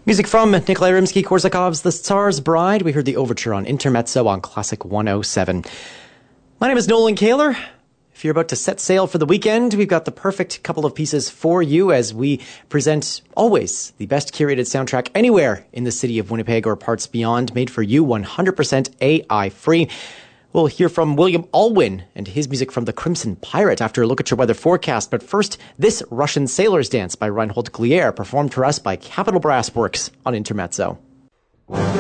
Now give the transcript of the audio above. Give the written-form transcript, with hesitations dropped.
Music from Nikolai Rimsky-Korsakov's The Tsar's Bride. We heard the overture on Intermezzo on Classic 107. My name is Nolan Kaler. If you're about to set sail for the weekend, we've got the perfect couple of pieces for you as we present always the best curated soundtrack anywhere in the city of Winnipeg or parts beyond, made for you 100% AI free. We'll hear from William Alwyn and his music from The Crimson Pirate after a look at your weather forecast. But first, this Russian Sailor's Dance by Reinhold Glier, performed for us by Capital Brass Works on Intermezzo.